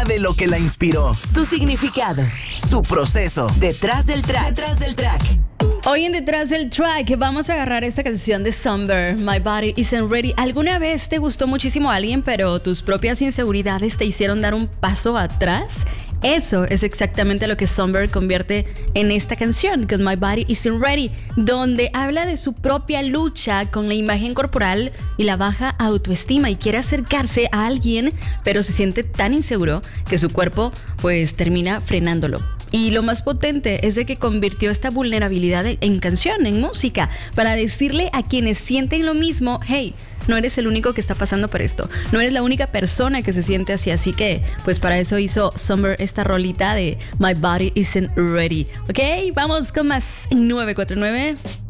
de lo que la inspiró, Su significado. su proceso. Detrás del track. Detrás del track. Hoy en Detrás del Track vamos a agarrar esta canción de Somber, My Body Isn't Ready. ¿Alguna vez te gustó muchísimo a alguien, pero tus propias inseguridades te hicieron dar un paso atrás? Eso es exactamente lo que Somber convierte en esta canción, con My Body Isn't Ready, donde habla de su propia lucha con la imagen corporal y la baja autoestima y quiere acercarse a alguien, pero se siente tan inseguro que su cuerpo pues termina frenándolo. Y lo más potente es de que convirtió esta vulnerabilidad en canción, en música, para decirle a quienes sienten lo mismo, hey, no eres el único que está pasando por esto, no eres la única persona que se siente así que pues para eso hizo Summer esta rolita de My Body Isn't Ready. Ok, vamos con más en 949.